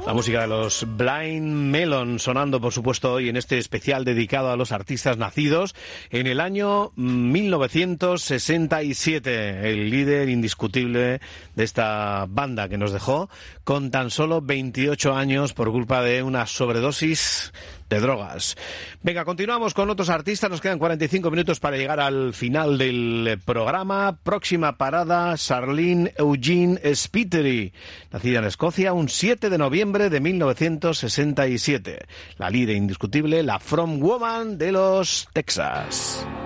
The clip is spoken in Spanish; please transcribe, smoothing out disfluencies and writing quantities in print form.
La música de los Blind Melon sonando, por supuesto, hoy en este especial dedicado a los artistas nacidos en el año 1967. El líder indiscutible de esta banda que nos dejó con tan solo 28 años por culpa de una sobredosis de drogas. Venga, continuamos con otros artistas. Nos quedan 45 minutos para llegar al final del programa. Próxima parada, Charlene Eugene Spiteri, nacida en Escocia un 7 de noviembre de 1967. La líder indiscutible, la From Woman de los Texas.